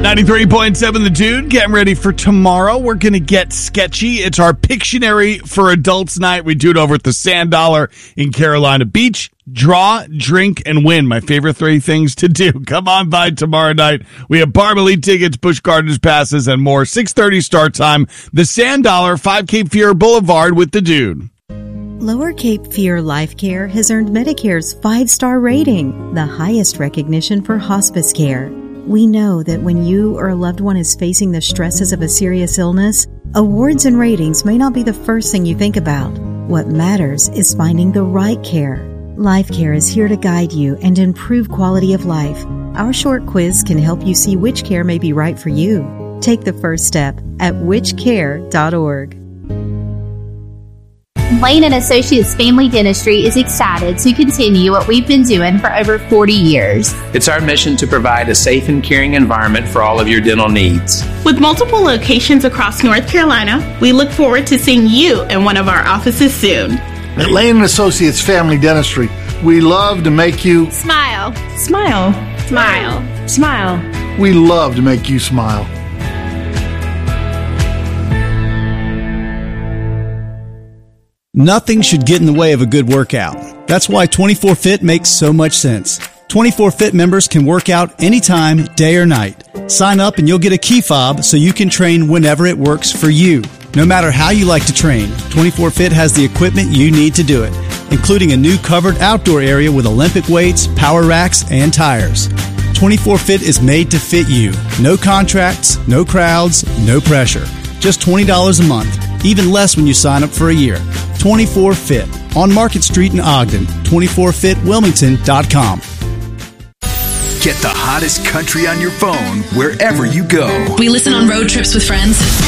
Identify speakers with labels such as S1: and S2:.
S1: 93.7 The Dude, getting ready for tomorrow. We're going to get sketchy. It's our Pictionary for Adults night. We do it over at the Sand Dollar in Carolina Beach. Draw, drink, and win. My favorite three things to do. Come on by tomorrow night. We have Barb tickets, Busch Gardens passes, and more. 6:30 start time. The Sand Dollar, 5 Cape Fear Boulevard with The Dude.
S2: Lower Cape Fear Life Care has earned Medicare's 5-star rating, the highest recognition for hospice care. We know that when you or a loved one is facing the stresses of a serious illness, awards and ratings may not be the first thing you think about. What matters is finding the right care. Life Care is here to guide you and improve quality of life. Our short quiz can help you see which care may be right for you. Take the first step at whichcare.org.
S3: Lane & Associates Family Dentistry is excited to continue what we've been doing for over 40 years.
S4: It's our mission to provide a safe and caring environment for all of your dental needs.
S5: With multiple locations across North Carolina, we look forward to seeing you in one of our offices soon.
S6: At Lane & Associates Family Dentistry, we love to make you
S3: smile.
S5: Smile.
S3: Smile.
S5: Smile.
S6: We love to make you smile.
S7: Nothing should get in the way of a good workout. That's why 24-Fit makes so much sense. 24-Fit members can work out anytime, day or night. Sign up and you'll get a key fob so you can train whenever it works for you. No matter how you like to train, 24-Fit has the equipment you need to do it, including a new covered outdoor area with Olympic weights, power racks, and tires. 24-Fit is made to fit you. No contracts, no crowds, no pressure. Just $20 a month, even less when you sign up for a year. 24-Fit on Market Street in Ogden, 24fitwilmington.com.
S8: Get the hottest country on your phone wherever you go.
S9: We listen on road trips with friends.